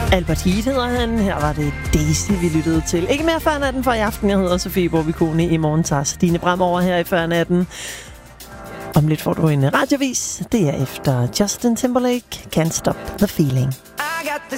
Albert Heat hedder han. Her var det Daisy, vi lyttede til. Ikke mere før natten for i aften. Jeg hedder Sofie Bovicone. I morgen tager Stine Bram over her i før natten. Om lidt får du en radiovis. Det er efter Justin Timberlake, Can't Stop the Feeling. I got the